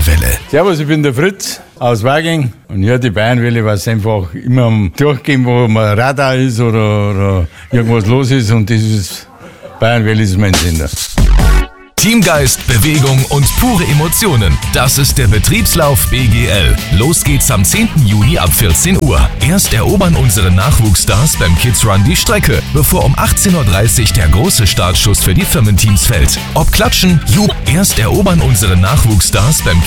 Bayernwelle. Servus, ich bin der Fritz aus Waging und ja, die Bayernwelle, was einfach immer am Durchgehen, wo mal Radar ist oder irgendwas los ist und das ist Bayernwelle ist mein Sender. Teamgeist, Bewegung und pure Emotionen. Das ist der Betriebslauf BGL. Los geht's am 10. Juni ab 14 Uhr. Erst erobern unsere Nachwuchsstars beim Kids Run die Strecke, bevor um 18.30 Uhr der große Startschuss für die Firmenteams fällt. Ob klatschen, erst erobern unsere Nachwuchsstars beim